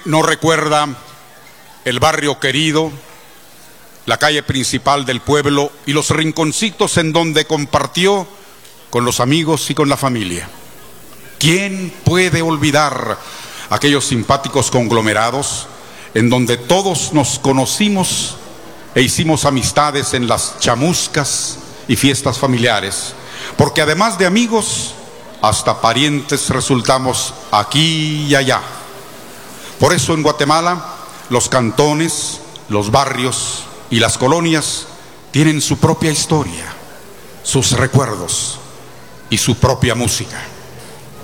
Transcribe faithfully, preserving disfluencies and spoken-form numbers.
no recuerda el barrio querido, la calle principal del pueblo y los rinconcitos en donde compartió con los amigos y con la familia? ¿Quién puede olvidar aquellos simpáticos conglomerados en donde todos nos conocimos e hicimos amistades en las chamuscas y fiestas familiares? Porque además de amigos, hasta parientes resultamos aquí y allá. Por eso en Guatemala, los cantones, los barrios y las colonias tienen su propia historia, sus recuerdos y su propia música.